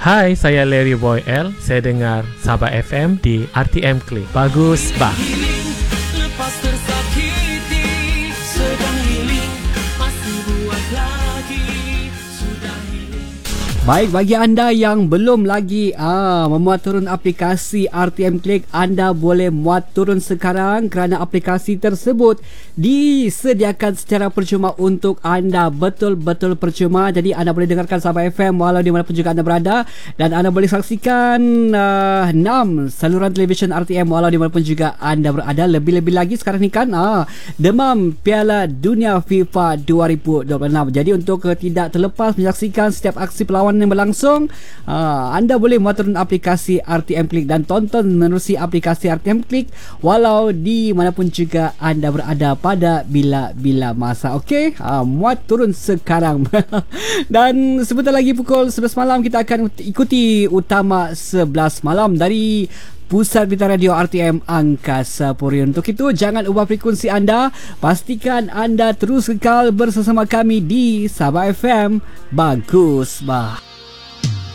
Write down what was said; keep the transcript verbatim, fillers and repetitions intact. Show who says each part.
Speaker 1: Hai, saya Larry Boy L. Saya dengar Sabah F M di R T M Click. Bagus, bah.
Speaker 2: Lepas tersakiti, sedang healing, masih buat lagi, sudah healing.
Speaker 3: Baik, bagi anda yang belum lagi ah, memuat turun aplikasi R T M Click, anda boleh muat turun sekarang kerana aplikasi tersebut disediakan secara percuma untuk anda, betul-betul percuma. Jadi anda boleh dengarkan Sabah F M walau di mana pun juga anda berada, dan anda boleh saksikan uh, enam saluran televisyen R T M walau di mana pun juga anda berada. Lebih-lebih lagi sekarang ni kan ah, demam Piala Dunia FIFA dua ribu dua puluh enam. Jadi untuk uh, tidak terlepas menyaksikan setiap aksi perlawanan yang berlangsung, uh, anda boleh muat turun aplikasi R T M Click dan tonton menerusi aplikasi R T M Click walau di mana pun juga anda berada pada bila-bila masa. Okey, uh, muat turun sekarang. Dan sebentar lagi pukul sebelas malam kita akan ikuti Utama sebelas malam dari Pusat Berita Radio R T M Angkasa Puri. Untuk itu, jangan ubah frekuensi anda. Pastikan anda terus kekal bersama kami di Sabah F M. Bagus, bah.